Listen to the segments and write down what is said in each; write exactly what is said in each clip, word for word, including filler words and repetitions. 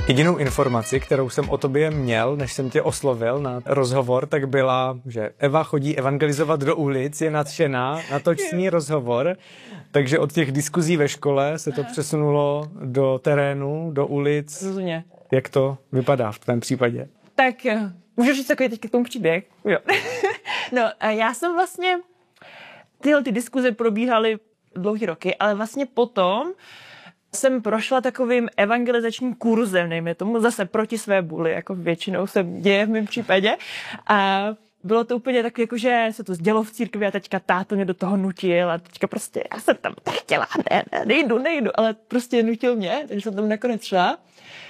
Jedinou informaci, kterou jsem o tobě měl, než jsem tě oslovil na rozhovor, tak byla, že Eva chodí evangelizovat do ulic, je nadšená, natoč s ní rozhovor, takže od těch diskuzí ve škole se to Aha. přesunulo do terénu, do ulic. Rozumně. Jak to vypadá v tvém případě? Tak můžu říct takový teď k tomu příběh? Jo. No, já jsem vlastně, tyhle ty diskuze probíhaly dlouhý roky, ale vlastně potom jsem prošla takovým evangelizačním kurzem, nejme tomu, zase proti své vůli, jako většinou se děje v mém případě. A bylo to úplně tak, jako že se to dělo v církvi a teďka táto mě do toho nutil a teďka prostě já jsem tam chtěla, ne, ne, nejdu, nejdu, ale prostě nutil mě, takže jsem tam nakonec šla.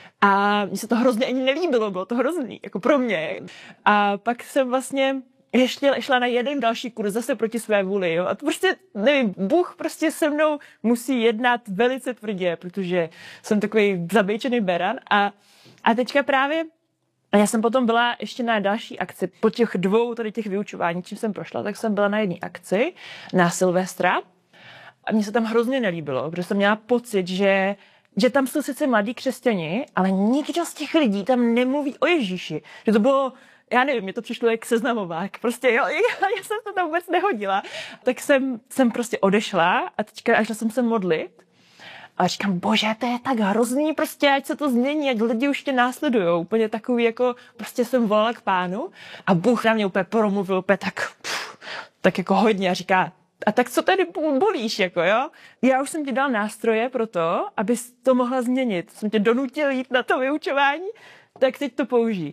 A mně se to hrozně ani nelíbilo, bylo to hrozný, jako pro mě. A pak jsem vlastně ještě šla na jeden další kurz zase proti své vůli, jo. A to prostě, nevím, Bůh prostě se mnou musí jednat velice tvrdě, protože jsem takový zabejčený beran. A, a teďka právě, a já jsem potom byla ještě na další akci, po těch dvou tady těch vyučování, čím jsem prošla, tak jsem byla na jedné akci na Silvestra a mně se tam hrozně nelíbilo, protože jsem měla pocit, že že tam jsou sice mladí křesťani, ale nikdo z těch lidí tam nemluví o Ježíši. Že to bylo, já nevím, mě to přišlo jak seznamovák. Prostě jo, já jsem to tam vůbec nehodila. Tak jsem, jsem prostě odešla a teďka až jsem se modlit a říkám, bože, to je tak hrozný, prostě ať se to změní, ať lidi už tě následujou. Úplně takový, jako prostě jsem volala k Pánu a Bůh na mě úplně promluvil, úplně tak, pff, tak jako hodně a říká, a tak co tady bolíš, jako jo? Já už jsem ti dal nástroje pro to, abys to mohla změnit. Jsem tě donutil jít na to vyučování, tak teď to použij.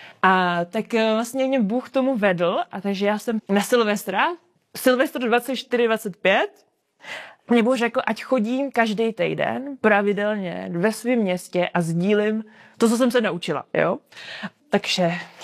A tak vlastně mě Bůh tomu vedl, a takže já jsem na Silvestra, Silvestr dvacet čtyři dvacet pět, mě Bůh řekl, ať chodím každý týden pravidelně ve svém městě a sdílím to, co jsem se naučila, jo? Takže